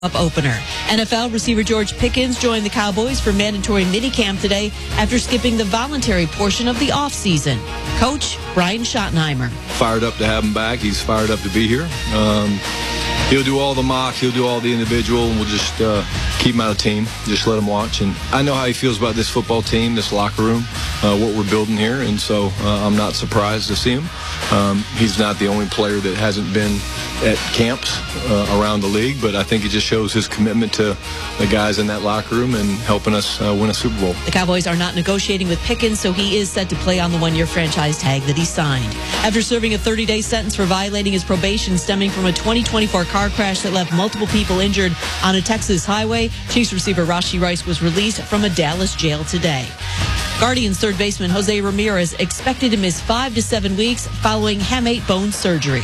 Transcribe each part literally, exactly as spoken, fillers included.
Up opener. N F L receiver George Pickens joined the Cowboys for mandatory minicamp today after skipping the voluntary portion of the offseason. Coach Brian Schottenheimer. Fired up to have him back. He's fired up to be here. Um, he'll do all the mocks. He'll do all the individual, and we'll just uh, keep him out of team. Just let him watch. And I know how he feels about this football team, this locker room, uh, what we're building here, and so uh, I'm not surprised to see him. Um, he's not the only player that hasn't been at camps uh, around the league, but I think it just shows his commitment to the guys in that locker room and helping us uh, win a Super Bowl. The Cowboys are not negotiating with Pickens, so he is set to play on the one-year franchise tag that he signed. After serving a thirty-day sentence for violating his probation stemming from a twenty twenty-four car crash that left multiple people injured on a Texas highway, Chiefs receiver Rashee Rice was released from a Dallas jail today. Guardians third baseman Jose Ramirez expected to miss five to seven weeks following hamate bone surgery.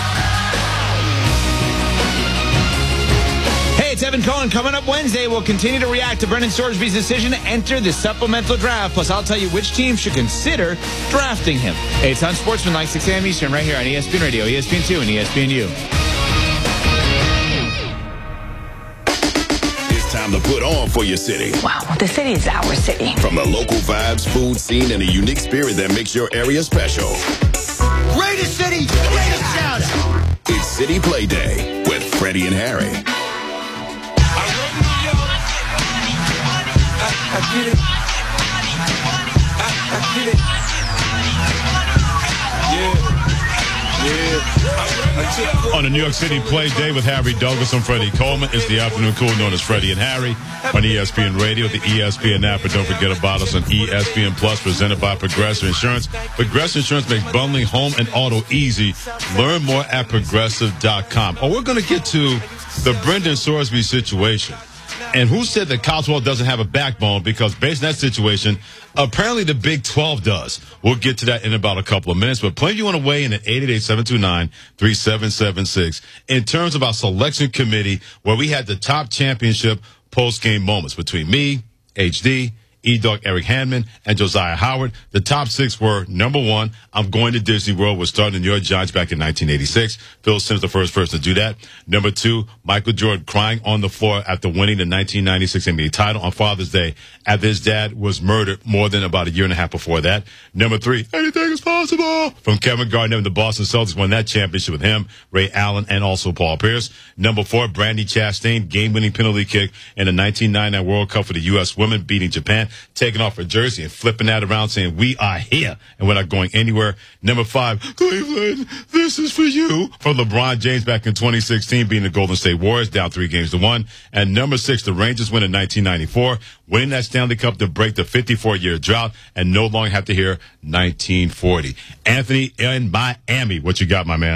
Hey, it's Evan Cohen. Coming up Wednesday, we'll continue to react to Brendan Sorsby's decision to enter the supplemental draft. Plus, I'll tell you which team should consider drafting him. Hey, it's on Sportsman like six a.m. Eastern right here on E S P N Radio, E S P N two, and E S P N U. Time to put on for your city. Wow, the city is our city. From the local vibes, food scene, and a unique spirit that makes your area special. Greatest city, greatest shout out. It's City Play Day with Freddie and Harry. I, I get it. I, I get it. Yeah. On the New York City Play Day with Harry Douglas and Freddie Coleman, it's the afternoon cool known as Freddie and Harry on E S P N Radio, the E S P N app, and don't forget about us on E S P N Plus, presented by Progressive Insurance. Progressive Insurance makes bundling home and auto easy. Learn more at progressive dot com. Oh, we're going to get to the Brendan Sorsby situation. And who said that college football doesn't have a backbone? Because based on that situation, apparently the Big twelve does. We'll get to that in about a couple of minutes. But plenty you want to weigh in at eight eight eight, seven two nine, three seven seven six. In terms of our selection committee, where we had the top championship post-game moments between me, H D, E-Dog Eric Handman, and Josiah Howard. The top six were, number one, I'm going to Disney World. We're starting the New York Giants back in nineteen eighty-six. Phil Simms, the first person to do that. Number two, Michael Jordan crying on the floor after winning the nineteen ninety-six N B A title on Father's Day after his dad was murdered more than about a year and a half before that. Number three, anything is possible, from Kevin Garnett. The Boston Celtics won that championship with him, Ray Allen, and also Paul Pierce. Number four, Brandi Chastain, game-winning penalty kick in the nineteen ninety-nine World Cup for the U S women, beating Japan, taking off her jersey and flipping that around, saying, we are here, and we're not going anywhere. Number five, Cleveland, this is for you, for LeBron James back in twenty sixteen, beating the Golden State Warriors, down three games to one. And number six, the Rangers win in nineteen ninety-four, winning that Stanley Cup to break the fifty-four-year drought and no longer have to hear nineteen forty. Anthony in Miami, what you got, my man?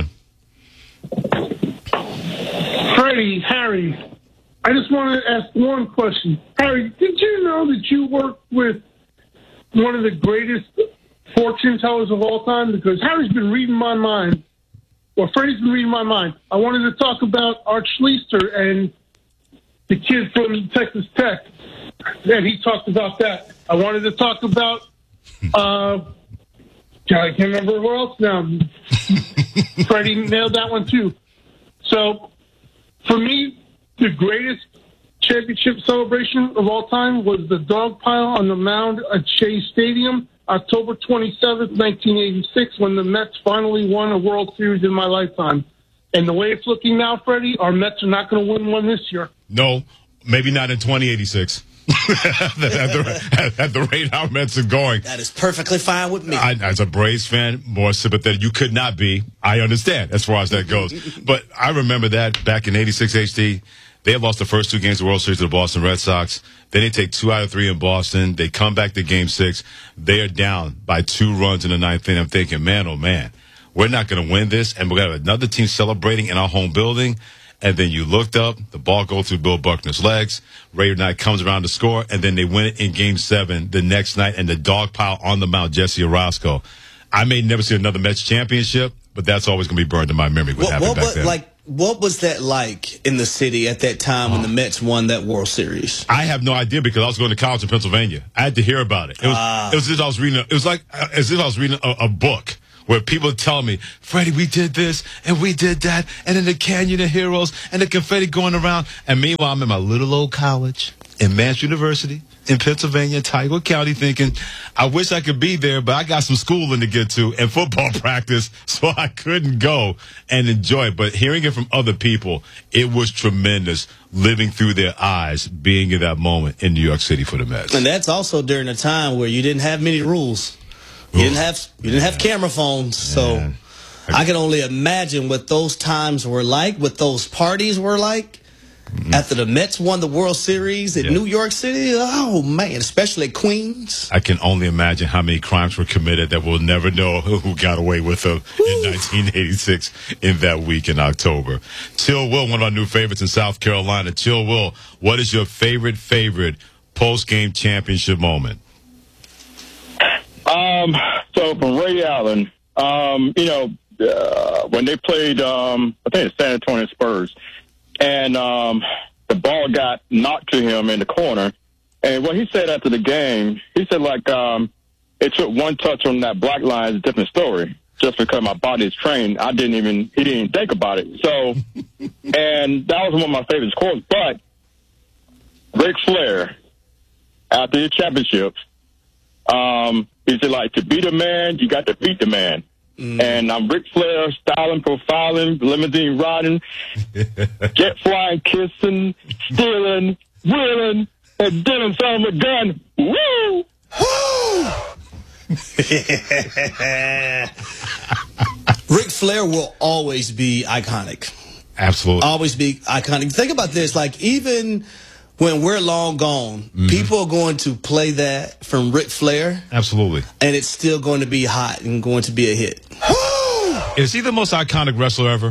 Freddie, Harry, I just want to ask one question. Harry, did you know that you worked with one of the greatest fortune tellers of all time? Because Harry's been reading my mind, or Freddie's been reading my mind. I wanted to talk about Art Schlichter and the kid from Texas Tech, and he talked about that. I wanted to talk about, uh, I can't remember who else now. Freddie nailed that one too. So, for me, the greatest championship celebration of all time was the dog pile on the mound at Shea Stadium, October twenty-seventh, nineteen eighty-six, when the Mets finally won a World Series in my lifetime. And the way it's looking now, Freddie, our Mets are not going to win one this year. No, maybe not in twenty eighty-six. at, the, at the rate our Mets are going. That is perfectly fine with me. I, as a Braves fan, more sympathetic. You could not be. I understand as far as that goes. But I remember that back in eighty-six H D, they had lost the first two games of the World Series to the Boston Red Sox. Then they take two out of three in Boston. They come back to game six. They are down by two runs in the ninth inning. I'm thinking, man, oh, man, we're not going to win this. And we're going to have another team celebrating in our home building. And then you looked up, the ball goes through Bill Buckner's legs. Ray Knight comes around to score, and then they win it in game seven the next night, and the dog pile on the mound, Jesse Orosco. I may never see another Mets championship, but that's always going to be burned in my memory. What, what happened what, back what, then. Like, what was that like in the city at that time when the Mets won that World Series? I have no idea because I was going to college in Pennsylvania. I had to hear about it. It was, uh, it was as if I was reading. A, it was like as if I was reading a, a book where people tell me, Freddie, we did this and we did that, and in the Canyon of Heroes and the confetti going around. And meanwhile, I'm in my little old college in Mance University in Pennsylvania, Tioga County, thinking, I wish I could be there, but I got some schooling to get to and football practice, so I couldn't go and enjoy it. But hearing it from other people, it was tremendous, living through their eyes, being in that moment in New York City for the Mets. And that's also during a time where you didn't have many rules. You didn't have you didn't have camera phones, so Man. I can only imagine what those times were like, what those parties were like. Mm-hmm. After the Mets won the World Series in Yeah. New York City, oh man, especially at Queens. I can only imagine how many crimes were committed that we'll never know who got away with them in nineteen eighty-six in that week in October. Chill Will, one of our new favorites in South Carolina. Chill Will, what is your favorite, favorite post-game championship moment? Um, so from Ray Allen, um, you know, uh, when they played, um, I think it's San Antonio Spurs, and um, the ball got knocked to him in the corner. And what he said after the game, he said, like, um, it took one touch on that black line is a different story. Just because my body is trained, I didn't even, he didn't even think about it. So, and that was one of my favorite scores. But Ric Flair, after the championships, um, he said, like, to beat a man, you got to beat the man. Mm. And I'm Ric Flair, styling, profiling, limousine riding, jet flying, kissing, stealing, wheeling, and dealing some with a gun. Woo! Ric Flair will always be iconic. Absolutely. Always be iconic. Think about this, like, even when we're long gone, mm-hmm. people are going to play that from Ric Flair. Absolutely. And it's still going to be hot and going to be a hit. Is he the most iconic wrestler ever?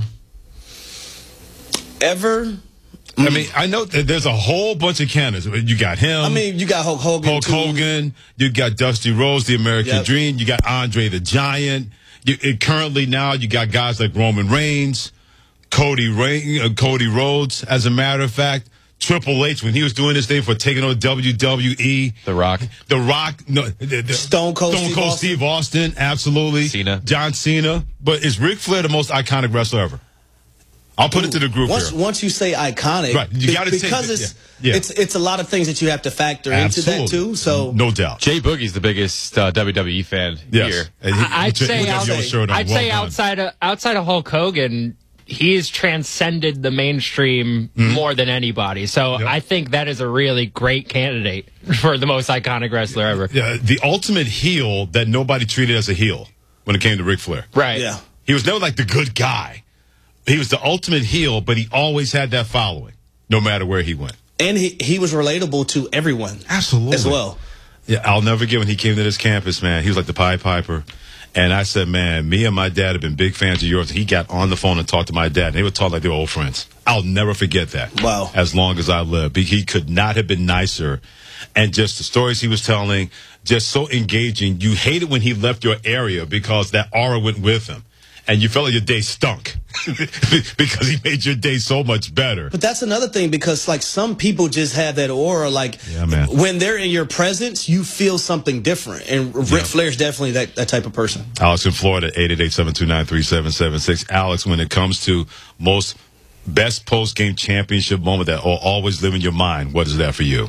Ever? I mean, I know that there's a whole bunch of candidates. You got him. I mean, you got Hulk Hogan. Hulk too. Hogan. You got Dusty Rhodes, the American Yep. Dream. You got Andre the Giant. You, it, currently now, you got guys like Roman Reigns, Cody Ray, uh, Cody Rhodes. As a matter of fact, Triple H, when he was doing this thing for taking over W W E. The Rock. The Rock. No, the, the, Stone Cold, Stone Steve, Cold Austin. Steve Austin. Absolutely. Cena. John Cena. But is Ric Flair the most iconic wrestler ever? I'll put Ooh, it to the group once, here. Once you say iconic, Right, you be- gotta take because it, it's yeah, yeah. it's it's a lot of things that you have to factor Absolutely. into that too. So no doubt. Jay Boogie's the biggest uh, W W E fan Yes. here. And he- I'd he- say he got out- your shirt on. I'd Well say done. outside of outside of Hulk Hogan, he's transcended the mainstream Mm-hmm. more than anybody. So Yep. I think that is a really great candidate for the most iconic wrestler ever. Yeah, the ultimate heel that nobody treated as a heel when it came to Ric Flair. Right. yeah, He was never like the good guy. He was the ultimate heel, but he always had that following, no matter where he went. and he he was relatable to everyone. Absolutely. as well. Yeah, I'll never forget when he came to this campus, man. He was like the Pied Piper. And I said, man, me and my dad have been big fans of yours. He got on the phone and talked to my dad. And they would talk like they were old friends. I'll never forget that. Wow. As long as I live. He could not have been nicer. And just the stories he was telling, just so engaging. You hated when he left your area because that aura went with him. And you felt like your day stunk because he made your day so much better. But that's another thing, because like some people just have that aura. Like Yeah, man. when they're in your presence, you feel something different. And Ric Yeah. Flair's definitely that, that type of person. Alex in Florida, eight eight eight, seven two nine, three seven seven six. Alex, when it comes to most best post-game championship moment that will always live in your mind, what is that for you?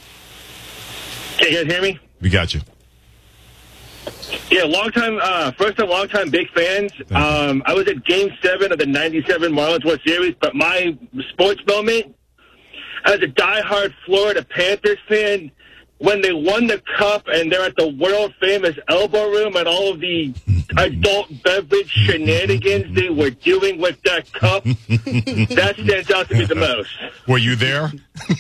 Can you guys hear me? We got you. Yeah, long time, uh, first time, long time big fans. Um, I was at Game Seven of the ninety-seven Marlins World Series, but my sports moment as a diehard Florida Panthers fan, when they won the cup and they're at the world famous elbow room and all of the adult beverage shenanigans they were doing with that cup, that stands out to me the most. Were you there?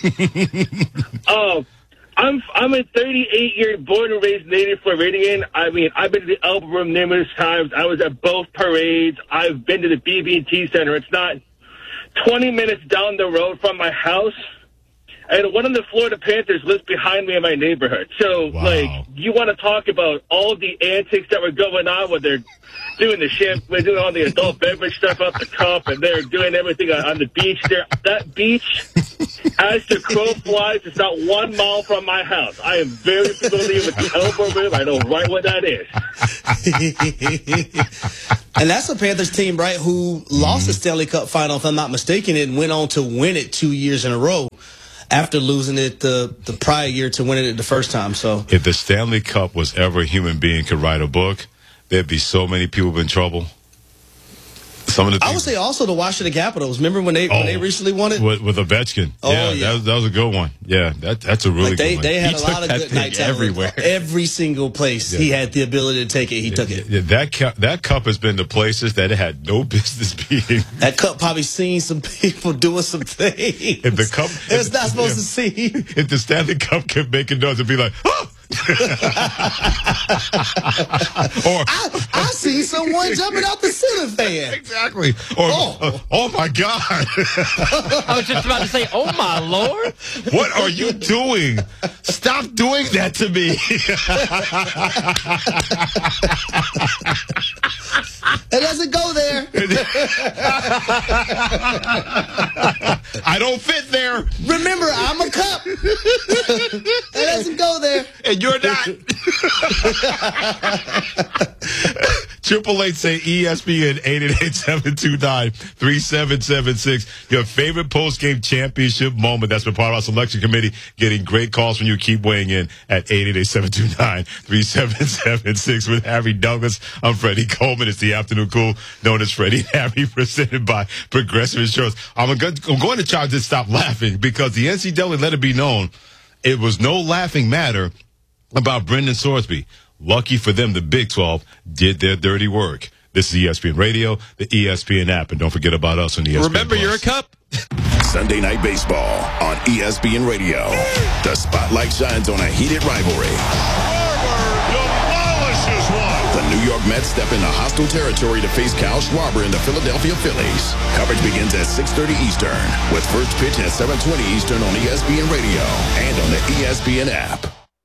Oh. I'm I'm a thirty-eight year born and raised native Floridian. I mean, I've been to the elbow room numerous times. I was at both parades. I've been to the B B and T Center. It's not twenty minutes down the road from my house. And one of the Florida Panthers lives behind me in my neighborhood. So, Wow. like, you want to talk about all the antics that were going on when they're doing the shit, they're doing all the adult beverage stuff up the cup, and they're doing everything on, on the beach there. That beach has As the crow flies, it's not one mile from my house. I am very familiar with the elbow rib. I know right what that is. And that's a Panthers team, right, who lost the Stanley Cup final, if I'm not mistaken, and went on to win it two years in a row after losing it the, the prior year to winning it the first time. So, if the Stanley Cup was ever a human being could write a book, there'd be so many people in trouble. Some of the I would say also the Washington Capitals. Remember when they oh, when they recently won it with, with Ovechkin? Oh yeah, yeah, that was, that was a good one. Yeah, that that's a really like they, good one. They had he a lot of good nights everywhere. Every single place yeah. he had the ability to take it. He yeah, took it. Yeah, that cup, that cup has been the places that it had no business being. That cup probably seen some people doing some things. If the cup, it's not supposed yeah, to see. If the Stanley Cup kept making noise, it'd be like, oh. or I, I see someone jumping out the ceiling fan. Exactly. Or oh, uh, oh my God. I was just about to say, oh my Lord. What are you doing? Stop doing that to me. It doesn't go there. I don't fit there. Remember, I'm a cup. It doesn't go there. And you're not. Triple eight say E S P N eight eight eight, seven two nine, three seven seven six. Your favorite post-game championship moment. That's been part of our selection committee. Getting great calls from you. Keep weighing in at eight eight eight, seven two nine, three seven seven six with Harry Douglas. I'm Freddie Coleman. It's the afternoon cool known as Freddie and Harry, presented by Progressive Insurance. I'm going, I'm going to try to stop laughing because the N C double A let it be known it was no laughing matter about Brendan Sorsby. Lucky for them, the Big twelve did their dirty work. This is E S P N Radio, the E S P N app, and don't forget about us on E S P N Remember, Plus. You're a cup. Sunday Night Baseball on E S P N Radio. The spotlight shines on a heated rivalry. Demolishes one. The New York Mets step into hostile territory to face Kyle Schwarber and the Philadelphia Phillies. Coverage begins at six thirty Eastern, with first pitch at seven twenty Eastern on E S P N Radio and on the E S P N app.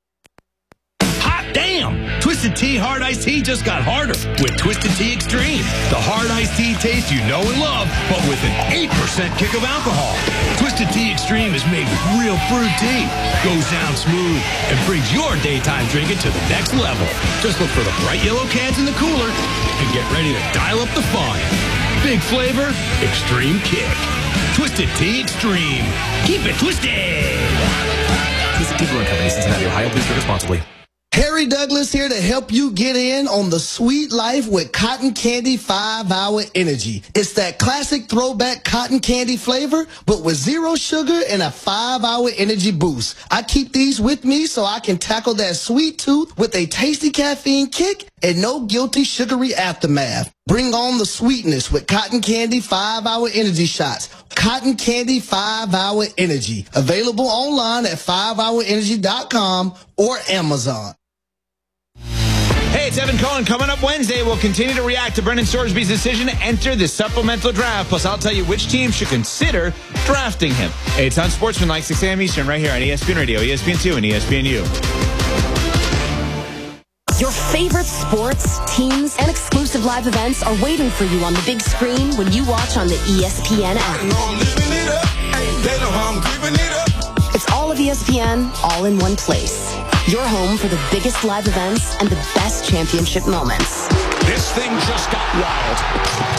Damn! Twisted Tea Hard Iced Tea just got harder with Twisted Tea Extreme. The hard iced tea taste you know and love, but with an eight percent kick of alcohol. Twisted Tea Extreme is made with real fruit tea, goes down smooth, and brings your daytime drinking to the next level. Just look for the bright yellow cans in the cooler and get ready to dial up the fun. Big flavor, extreme kick. Twisted Tea Extreme. Keep it twisted! Twisted Tea Brewing Company, Cincinnati, Ohio. Please drink responsibly. Harry Douglas here to help you get in on the sweet life with Cotton Candy five hour Energy. It's that classic throwback cotton candy flavor, but with zero sugar and a five hour energy boost. I keep these with me so I can tackle that sweet tooth with a tasty caffeine kick and no guilty sugary aftermath. Bring on the sweetness with Cotton Candy five hour Energy shots. Cotton Candy five hour Energy. Available online at five hour energy dot com or Amazon. Hey, it's Evan Cohen. Coming up Wednesday, we'll continue to react to Brendan Sorsby's decision to enter the supplemental draft. Plus, I'll tell you which team should consider drafting him. Hey, it's on Sportsman like six a.m. Eastern right here on E S P N Radio, E S P N two, and E S P N U. Your favorite sports, teams, and exclusive live events are waiting for you on the big screen when you watch on the E S P N app. It's all of E S P N, all in one place. Your home for the biggest live events and the best championship moments. This thing just got wild.